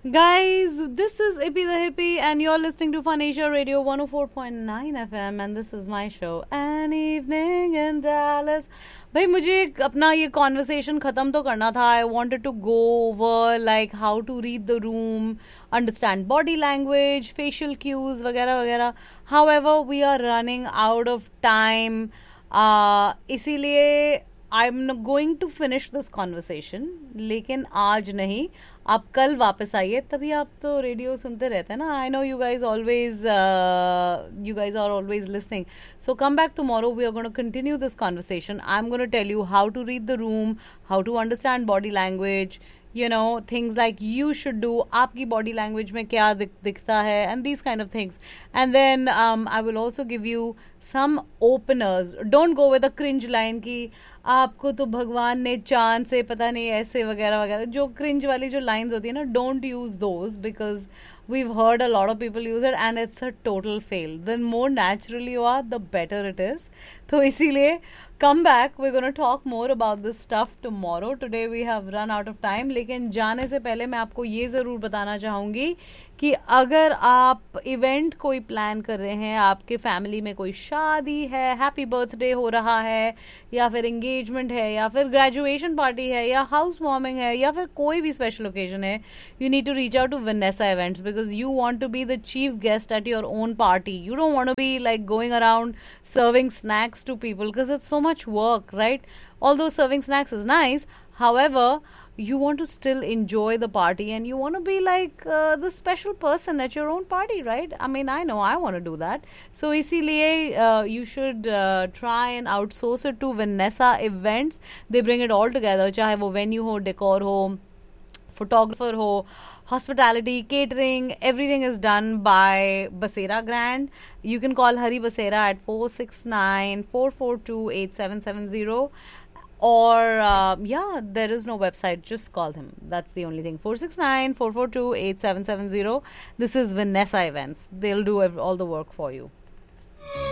Guys, this is Ippy the Hippie, and you're listening to Fun Asia Radio 104.9 FM, and this is my show, An Evening in Dallas. भाई मुझे अपना ये conversation ख़त्म तो करना था. I wanted to go over like how to read the room, understand body language, facial cues वगैरह वगैरह. However we are running out of time, इसीलिए I am going to finish this conversation. लेकिन आज नहीं, आप कल वापस आइए, तभी आप तो रेडियो सुनते रहते हैं ना. I know you guys are always listening. So come back tomorrow. We are going to continue this conversation. I am going to tell you how to read the room, how to understand body language, you know, things like you should do, aapki body language mein kya dikhta hai, and these kind of things. And then I will also give you some openers. Don't go with a cringe line ki आपको तो भगवान ने चांद से पता नहीं ऐसे वगैरह वगैरह. जो cringe वाली जो lines होती है ना, don't use those, because we've heard a lot of people use it and it's a total fail. The more natural you are, the better it is. तो इसीलिए come back, we're going to talk more about this stuff tomorrow. Today we have run out of time. लेकिन जाने से पहले मैं आपको ये ज़रूर बताना चाहूँगी कि अगर आप इवेंट कोई प्लान कर रहे हैं, आपके फैमिली में कोई शादी है, हैप्पी बर्थडे हो रहा है, या फिर एंगेजमेंट है, या फिर ग्रेजुएशन पार्टी है, या हाउस वार्मिंग है, या फिर कोई भी स्पेशल ओकेजन है, you need to reach out to Vanessa Events, because you want to be the chief guest at your own party. You don't want to be like going around serving snacks to people, because it's so much work, right? Although serving snacks is nice, however, you want to still enjoy the party, and you want to be like the special person at your own party, right? I mean, I know I want to do that. So isliye you should try and outsource it to Vanessa Events. They bring it all together, chahe wo venue ho, decor ho, photographer ho, hospitality, catering, everything is done by Basera Grand. You can call Hari Basera at 469-442-8770. Or yeah, there is no website, just call him. That's the only thing. 469-442-8770. This is Vanessa Events. They'll do all the work for you.